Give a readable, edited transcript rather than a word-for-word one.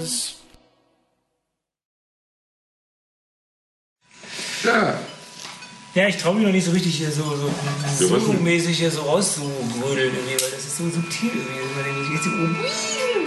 Ja. Ja, ich traue mich noch nicht so richtig hier so solomäßig hier so rauszugrödeln irgendwie, weil das ist so subtil irgendwie. Wenn man jetzt hier oben